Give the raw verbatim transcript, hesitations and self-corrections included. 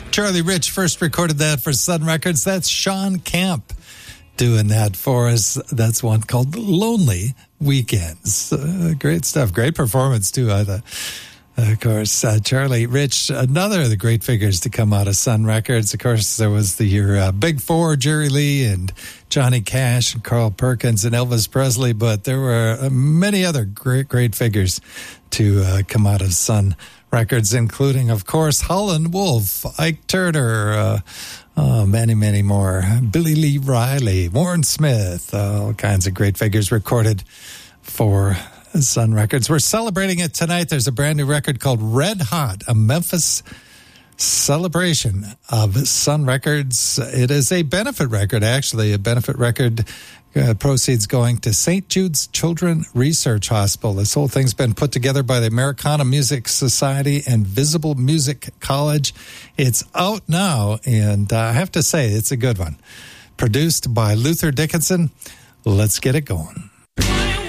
Charlie Rich first recorded that for Sun Records. That's Sean Camp doing that for us. That's one called Lonely Weekends. Uh, great stuff. Great performance, too, I thought. Of course, uh, Charlie Rich, another of the great figures to come out of Sun Records. Of course, there was the your uh, Big Four, Jerry Lee and Johnny Cash and Carl Perkins and Elvis Presley, but there were uh, many other great, great figures to uh, come out of Sun Records, including, of course, Howlin' Wolf, Ike Turner, uh, oh, many, many more. Billy Lee Riley, Warren Smith, uh, all kinds of great figures recorded for Sun Records. We're celebrating it tonight. There's a brand new record called Red Hot, a Memphis celebration of Sun Records. It is a benefit record, actually, a benefit record. Uh, proceeds going to Saint Jude's Children Research Hospital. This whole thing's been put together by the Americana Music Society and Visible Music College. It's out now, and uh, I have to say, it's a good one. Produced by Luther Dickinson. Let's get it going.